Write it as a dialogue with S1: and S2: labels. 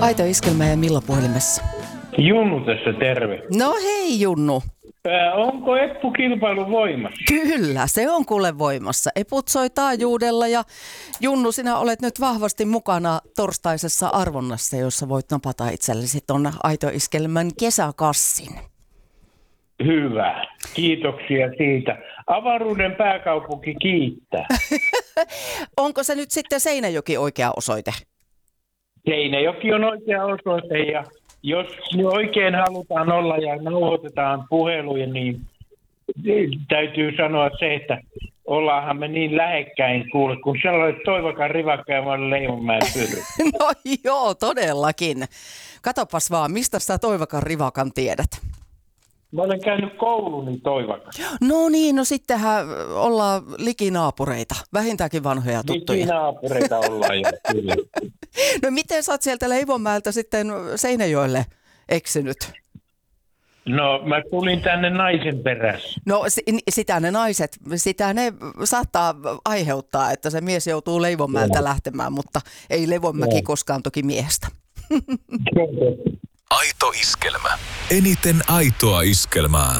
S1: Aito Iskelmä ja Milla puhelimessa.
S2: Junnu tässä, terve.
S1: No hei Junnu.
S2: Onko Eppu-kilpailu voimassa?
S1: Kyllä, se on kuule voimassa. Eput soi taajuudella ja Junnu, sinä olet nyt vahvasti mukana torstaisessa arvonnassa, jossa voit napata itsellesi ton Aito Iskelmän kesäkassin.
S2: Hyvä. Kiitoksia siitä. Avaruuden pääkaupunki kiittää.
S1: Onko se nyt sitten Seinäjoki oikea osoite?
S2: Seinäjoki on oikea osoite ja jos oikein halutaan olla ja nauhoitetaan puheluja, niin täytyy sanoa se, että ollaanhan me niin lähekkäin kuule, kun siellä oli Toivakan rivakka ja mä olin Leivonmäen Pyry.
S1: No joo, todellakin. Katopas vaan, mistä sä Toivakan rivakan tiedät?
S2: Mä olen käynyt kouluni Toivakassa.
S1: No niin, no sittenhän ollaan likinaapureita, vähintäänkin vanhoja tuttuja.
S2: Likinaapureita ollaan jo, kyllä.
S1: No miten sä oot sieltä Leivonmäeltä sitten Seinäjoelle eksynyt?
S2: No mä tulin tänne naisen perässä.
S1: No sitä ne saattaa aiheuttaa, että se mies joutuu Leivonmäeltä lähtemään, mutta ei Leivonmäki koskaan toki miehestä.
S3: Aito Iskelmä. Eniten aitoa iskelmää.